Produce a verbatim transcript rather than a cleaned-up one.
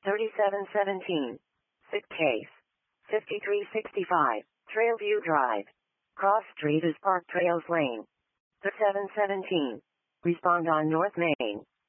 thirty-seven seventeen. Sick case. fifty-three sixty-five. Trailview Drive. Cross Street is Park Trails Lane. thirty-seven seventeen. Respond on North Main.